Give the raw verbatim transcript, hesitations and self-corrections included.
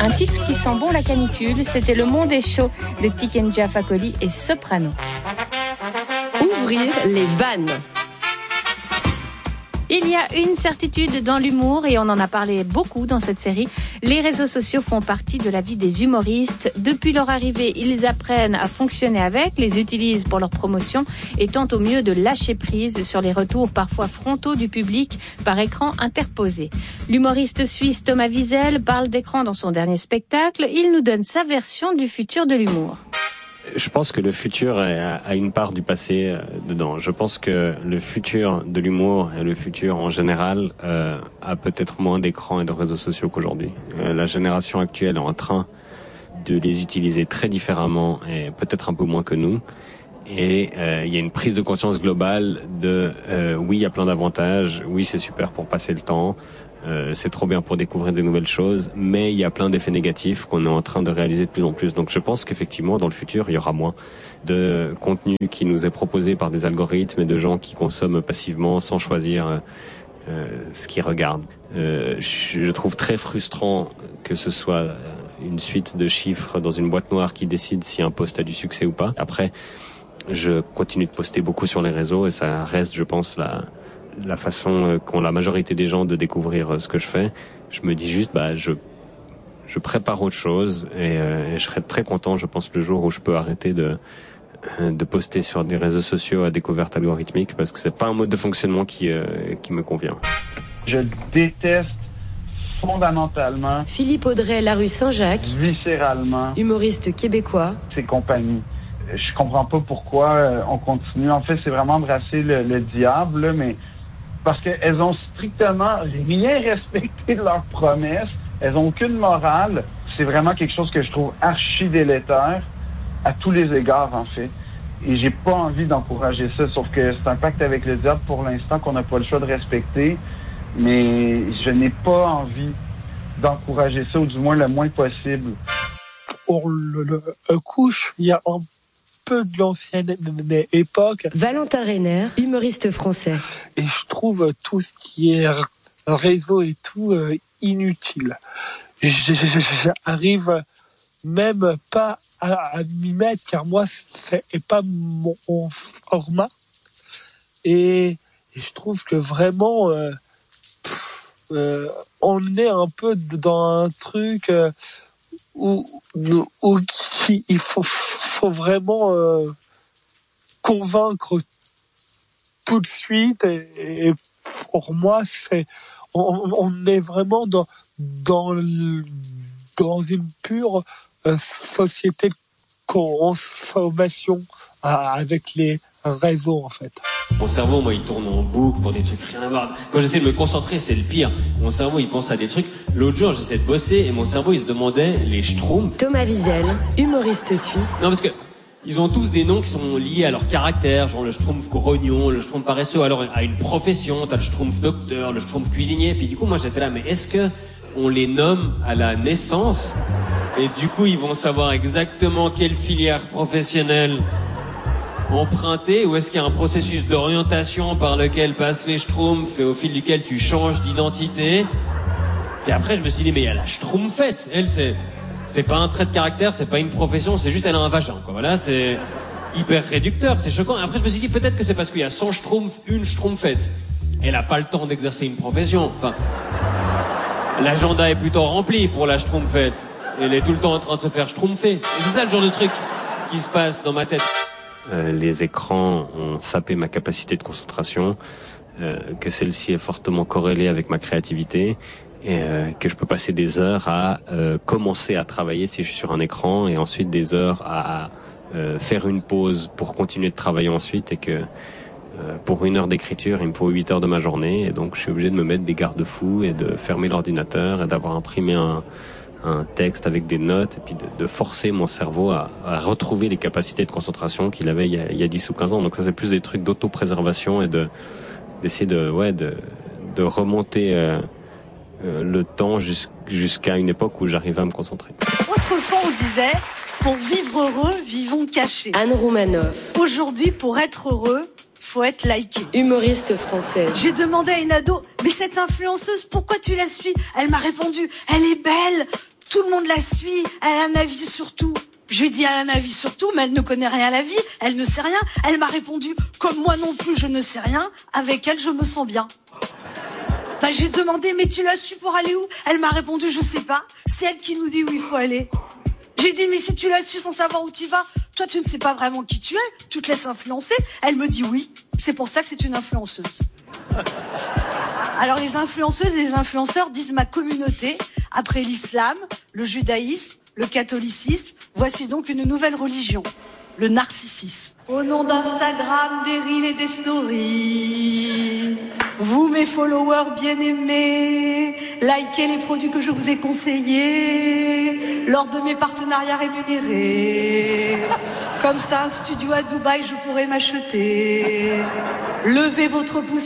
Un titre qui sent bon la canicule, c'était Le Monde est chaud de Tikenja Fakoly et Soprano. Ouvrir les vannes. Il y a une certitude dans l'humour et on en a parlé beaucoup dans cette série. Les réseaux sociaux font partie de la vie des humoristes. Depuis leur arrivée, ils apprennent à fonctionner avec, les utilisent pour leur promotion et tentent au mieux de lâcher prise sur les retours parfois frontaux du public par écran interposé. L'humoriste suisse Thomas Wiesel parle d'écran dans son dernier spectacle. Il nous donne sa version du futur de l'humour. Je pense que le futur a une part du passé euh, dedans. Je pense que le futur de l'humour et le futur en général euh, a peut-être moins d'écrans et de réseaux sociaux qu'aujourd'hui. Euh, la génération actuelle est en train de les utiliser très différemment et peut-être un peu moins que nous. Et euh, il y a une prise de conscience globale de euh, oui, il y a plein d'avantages, oui, c'est super pour passer le temps. Euh, c'est trop bien pour découvrir des nouvelles choses, mais il y a plein d'effets négatifs qu'on est en train de réaliser de plus en plus. Donc je pense qu'effectivement, dans le futur, il y aura moins de contenu qui nous est proposé par des algorithmes et de gens qui consomment passivement sans choisir euh, ce qu'ils regardent. Euh, je, je trouve très frustrant que ce soit une suite de chiffres dans une boîte noire qui décide si un post a du succès ou pas. Après, je continue de poster beaucoup sur les réseaux et ça reste, je pense, la... la façon qu'ont la majorité des gens de découvrir ce que je fais. Je me dis juste, bah, je, je prépare autre chose et, euh, et je serai très content, je pense, le jour où je peux arrêter de, de poster sur des réseaux sociaux à découverte algorithmique parce que c'est pas un mode de fonctionnement qui, euh, qui me convient. Je déteste fondamentalement Philippe Audrey, la rue Saint-Jacques, viscéralement, humoriste québécois, ces compagnies. Je comprends pas pourquoi on continue. En fait, c'est vraiment brasser le, le diable, là, mais parce qu'elles ont strictement rien respecté de leurs promesses. Elles ont aucune morale. C'est vraiment quelque chose que je trouve archi délétère à tous les égards, en fait. Et j'ai pas envie d'encourager ça, sauf que c'est un pacte avec le diable pour l'instant qu'on n'a pas le choix de respecter. Mais je n'ai pas envie d'encourager ça, ou du moins le moins possible. Pour le, le, le couche, il y a un peu de l'ancienne époque. Valentin Reiner, humoriste français. Et je trouve tout ce qui est réseau et tout euh, inutile. J'arrive même pas à, à m'y mettre car moi c'est pas mon, mon format. Et, et je trouve que vraiment euh, euh, on est un peu dans un truc euh, où, où il faut faut vraiment euh, convaincre tout de suite et, et pour moi c'est on, on est vraiment dans dans le, dans une pure euh, société de consommation euh, avec les réseaux en fait. Mon cerveau, moi, il tourne en boucle pour des trucs rien à voir. Quand j'essaie de me concentrer, c'est le pire. Mon cerveau, il pense à des trucs. L'autre jour, j'essaie de bosser et mon cerveau, il se demandait les schtroumpfs. Thomas Wiesel, humoriste suisse. Non, parce que ils ont tous des noms qui sont liés à leur caractère, genre le schtroumpf grognon, le schtroumpf paresseux. Alors, à une profession, t'as le schtroumpf docteur, le schtroumpf cuisinier. Puis du coup, moi, j'étais là, mais est-ce que on les nomme à la naissance? Et du coup, ils vont savoir exactement quelle filière professionnelle emprunter, ou est-ce qu'il y a un processus d'orientation par lequel passent les schtroumpfs et au fil duquel tu changes d'identité? Puis après, je me suis dit, mais il y a la schtroumpfette. Elle, c'est, c'est pas un trait de caractère, c'est pas une profession, c'est juste elle a un vagin, quoi. Voilà, c'est hyper réducteur, c'est choquant. Après, je me suis dit, peut-être que c'est parce qu'il y a son schtroumpf, une schtroumpfette. Elle a pas le temps d'exercer une profession. Enfin, l'agenda est plutôt rempli pour la schtroumpfette. Elle est tout le temps en train de se faire schtroumpfer. Et c'est ça le genre de truc qui se passe dans ma tête. Euh, les écrans ont sapé ma capacité de concentration, euh, que celle-ci est fortement corrélée avec ma créativité et euh, que je peux passer des heures à euh, commencer à travailler si je suis sur un écran et ensuite des heures à euh, faire une pause pour continuer de travailler ensuite et que euh, pour une heure d'écriture, il me faut huit heures de ma journée et donc je suis obligé de me mettre des garde-fous et de fermer l'ordinateur et d'avoir imprimé un un texte avec des notes et puis de, de forcer mon cerveau à, à retrouver les capacités de concentration qu'il avait il y, a, il y a dix ou quinze ans. Donc ça, c'est plus des trucs d'autopréservation et de d'essayer de ouais de de remonter euh, euh, le temps jus, jusqu'à une époque où j'arrivais à me concentrer. Autrefois, on disait pour vivre heureux, vivons cachés. Anne Roumanoff. Aujourd'hui, pour être heureux, faut être liké. Humoriste française. J'ai demandé à une ado, mais cette influenceuse, pourquoi tu la suis? Elle m'a répondu, elle est belle. Tout le monde la suit, elle a un avis sur tout. Je lui ai dit, elle a un avis sur tout, mais elle ne connaît rien à la vie, elle ne sait rien. Elle m'a répondu, comme moi non plus, je ne sais rien, avec elle, je me sens bien. Bah, j'ai demandé, mais tu l'as su pour aller où? Elle m'a répondu, je sais pas, c'est elle qui nous dit où il faut aller. J'ai dit, mais si tu l'as su sans savoir où tu vas, toi tu ne sais pas vraiment qui tu es, tu te laisses influencer. Elle me dit oui, c'est pour ça que c'est une influenceuse. Alors les influenceuses et les influenceurs disent ma communauté, après l'islam, le judaïsme, le catholicisme, voici donc une nouvelle religion, le narcissisme. Au nom d'Instagram, des reels et des stories, vous mes followers bien-aimés, likez les produits que je vous ai conseillés lors de mes partenariats rémunérés. Comme ça, un studio à Dubaï, je pourrais m'acheter. Levez votre pouce